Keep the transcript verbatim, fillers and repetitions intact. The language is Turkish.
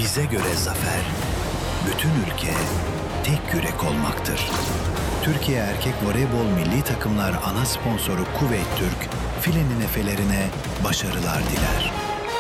Bize göre zafer, bütün ülke tek yürek olmaktır. Türkiye Erkek Voleybol Milli Takımlar ana sponsoru Kuveyt Türk, filenin efelerine başarılar diler.